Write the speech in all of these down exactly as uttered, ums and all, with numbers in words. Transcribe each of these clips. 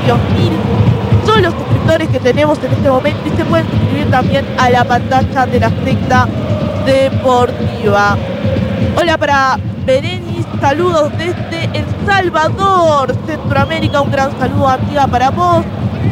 veintidós mil. Son los suscriptores que tenemos en este momento y se pueden suscribir también a la pantalla de la secta deportiva. Hola para Berenice, saludos desde El Salvador, Centroamérica, un gran saludo amiga para vos.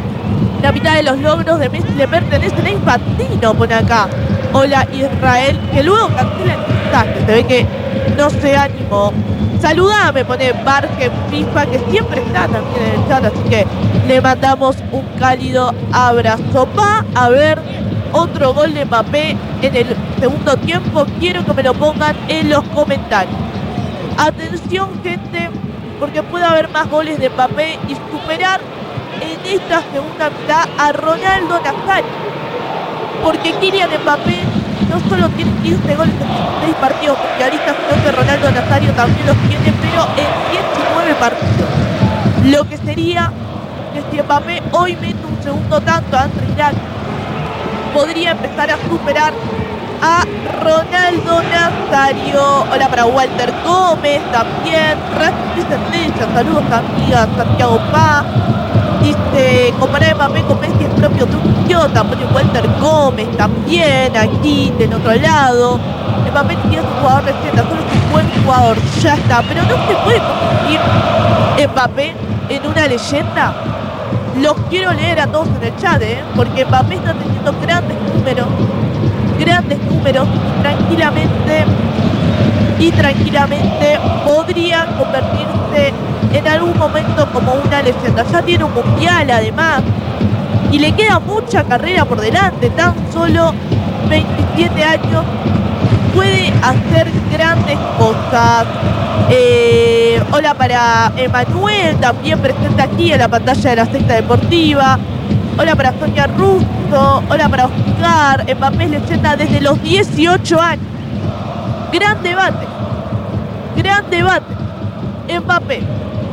La mitad de los logros de Messi le pertenecen a Infantino, pone acá. Hola Israel, que luego cancela el mensaje, se ve que no se animó. Saludame, pone Barge FIFA, que siempre está también en el chat, así que le mandamos un cálido abrazo. Va a haber otro gol de Mbappé en el segundo tiempo, quiero que me lo pongan en los comentarios. Atención gente, porque puede haber más goles de Mbappé y superar en esta segunda mitad a Ronaldo Nazario, porque Kylian Mbappé no solo tiene quince goles en dieciséis partidos mundialistas, sino que Ronaldo Nazario también los tiene, pero en diecinueve partidos. Lo que sería que si Mbappé hoy mete un segundo tanto ante Irak, podría empezar a superar a Ronaldo Nazario. Hola para Walter Gómez también. Racing, saludos amigas. Santiago Paz dice, comparar Mbappé con Messi es propio de un idiota. Pone Walter Gómez también aquí del otro lado. Mbappé tiene un jugador de leyenda, solo es un buen jugador, ya está. Pero no se puede convertir Mbappé en una leyenda. Los quiero leer a todos en el chat, ¿eh? Porque Mbappé está teniendo grandes números, grandes números, y tranquilamente, y tranquilamente podría convertirse en algún momento como una leyenda. Ya tiene un mundial además, y le queda mucha carrera por delante, tan solo veintisiete años, puede hacer grandes cosas. Eh, hola para Emanuel, también presente aquí en la pantalla de la secta deportiva. Hola para Sonia Russo, hola para Oscar. Mbappé es leyenda desde los dieciocho años. Gran debate, gran debate. Mbappé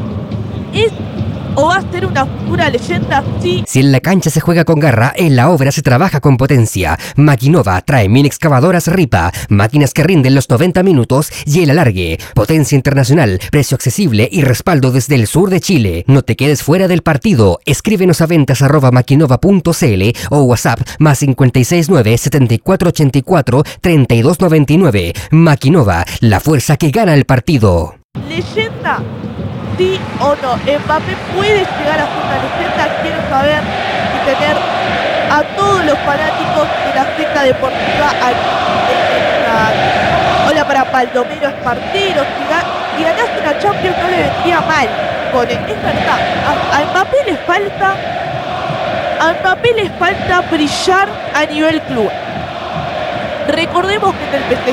¿es o va a ser una futura leyenda? Sí. Si en la cancha se juega con garra, en la obra se trabaja con potencia. Maquinova trae mini excavadoras Ripa, máquinas que rinden los noventa minutos y el alargue. Potencia internacional, precio accesible y respaldo desde el sur de Chile. No te quedes fuera del partido. Escríbenos a ventas arroba maquinova punto cl o WhatsApp más cinco seis nueve, siete cuatro ocho cuatro, tres dos nueve nueve. Maquinova, la fuerza que gana el partido. ¿Leyenda? ¿Sí o no? ¿Mbappé puede llegar a ser una leyenda? Quiero saber y tener a todos los fanáticos de la secta deportiva aquí en el chat. Hola para Baldomero Espartero. Si, ga si ganase una Champions no le vendría mal. Pone, es verdad. A, a Mbappé le falta. A Mbappé le falta brillar a nivel club. Recordemos que en el P S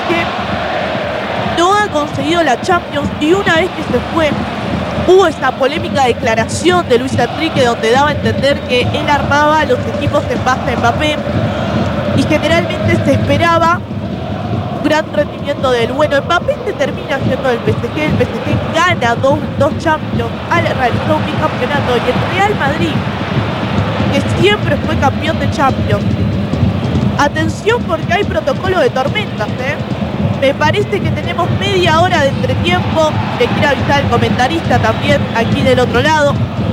G no ha conseguido la Champions y una vez que se fue, hubo esa polémica declaración de Luis Enrique donde daba a entender que él armaba los equipos en base a Mbappé y generalmente se esperaba un gran rendimiento del bueno. Mbappé se termina haciendo del P S G, el P S G gana dos, dos Champions, realizó un bicampeonato y el Real Madrid, que siempre fue campeón de Champions. Atención porque hay protocolo de tormentas, ¿eh? Me parece que tenemos media hora de entretiempo. Le quiero avisar al comentarista también aquí del otro lado.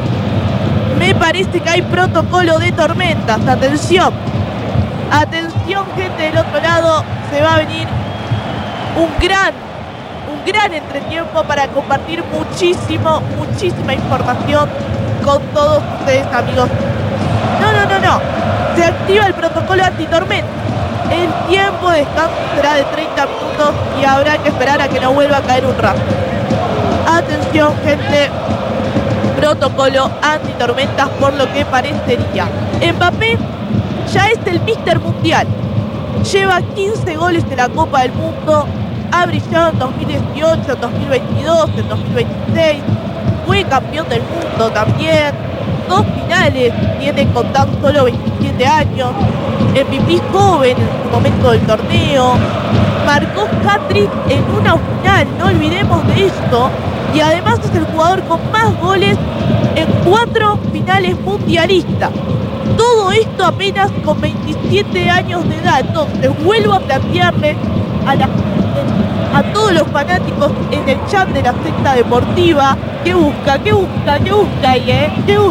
Me parece que hay protocolo de tormentas. Atención. Atención, gente del otro lado. Se va a venir un gran, un gran entretiempo para compartir muchísimo, muchísima información con todos ustedes, amigos. No, no, no, no. Se activa el protocolo antitormenta. El tiempo de descanso será de treinta minutos y habrá que esperar a que no vuelva a caer un rayo. Atención, gente. Protocolo antitormentas por lo que parecería. Mbappé ya es el míster Mundial. Lleva quince goles en la Copa del Mundo. Ha brillado en dos mil dieciocho, en dos mil veintidós, en dos mil veintiséis. Fue campeón del mundo también. Dos finales tiene con tan solo veintisiete años. M V P joven en su momento del torneo. Marcó hat-trick en una final, no olvidemos de esto. Y además es el jugador con más goles en cuatro finales mundialistas. Todo esto apenas con veintisiete años de edad. Entonces vuelvo a plantearle a la a todos los fanáticos en el chat de la secta deportiva, ¿qué busca? ¿Qué busca? ¿Qué busca ahí, eh? ¿Qué busca?